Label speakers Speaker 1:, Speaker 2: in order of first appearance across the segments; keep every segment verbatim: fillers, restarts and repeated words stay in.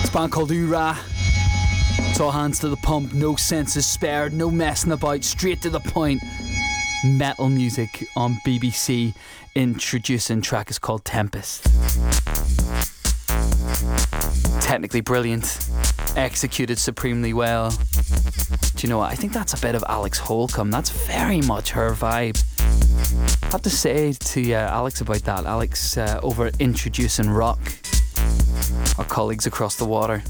Speaker 1: Band called Ura. It's all hands to the pump, no senses spared, no messing about, straight to the point. Metal music on B B C. Introducing track is called Tempest. Technically brilliant, executed supremely well. Do you know what? I think that's a bit of Alex Holcomb. That's very much her vibe. I have to say to uh, Alex about that. Alex uh, over at Introducing Rock, our colleagues across the water.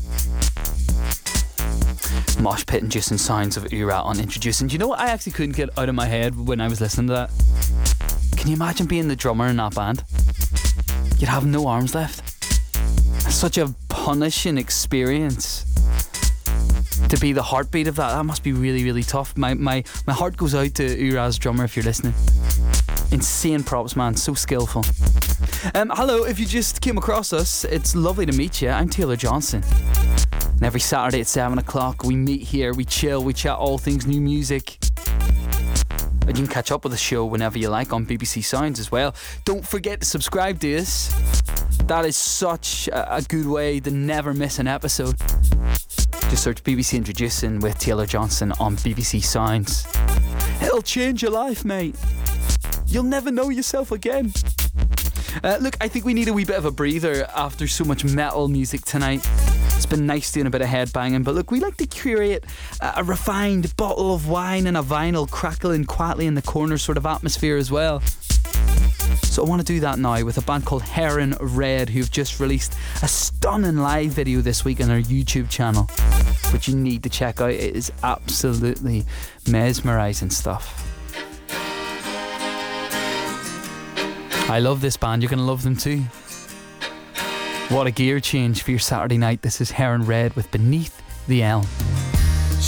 Speaker 1: Mosh pit inducing sounds of Ura on Introducing. Do you know what I actually couldn't get out of my head when I was listening to that? Can you imagine being the drummer in that band? You'd have no arms left. Such a punishing experience to be the heartbeat of that. That must be really, really tough. My my, my heart goes out to Ura's drummer if you're listening. Insane props, man. So skillful. Um, hello, if you just came across us, it's lovely to meet you. I'm Taylor Johnson. And every Saturday at seven o'clock, we meet here, we chill, we chat all things new music. And you can catch up with the show whenever you like on B B C Sounds as well. Don't forget to subscribe to us. That is such a, a good way to never miss an episode. Just search B B C Introducing with Taylor Johnson on B B C Sounds. It'll change your life, mate. You'll never know yourself again. Uh, look, I think we need a wee bit of a breather after so much metal music tonight. It's been nice doing a bit of headbanging, but look, we like to curate a, a refined bottle of wine and a vinyl crackling quietly in the corner sort of atmosphere as well. So I want to do that now with a band called Heron Red, who've just released a stunning live video this week on their YouTube channel, which you need to check out. It is absolutely mesmerising stuff. I love this band, you're going to love them too. What a gear change for your Saturday night. This is Heron Red with Beneath the Elm.